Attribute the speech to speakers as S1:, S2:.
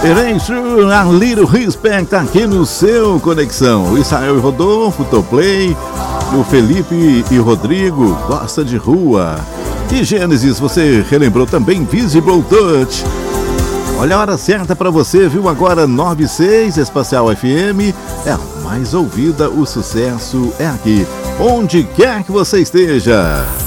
S1: Erasure, a Little Respect aqui no seu Conexão. O Israel e Rodolfo, Toplay. O Felipe e o Rodrigo, Gosta de Rua. E Gênesis, você relembrou também Visible Touch. Olha a hora certa para você, viu? Agora 96 Espacial FM. É a mais ouvida, o sucesso é aqui, onde quer que você esteja.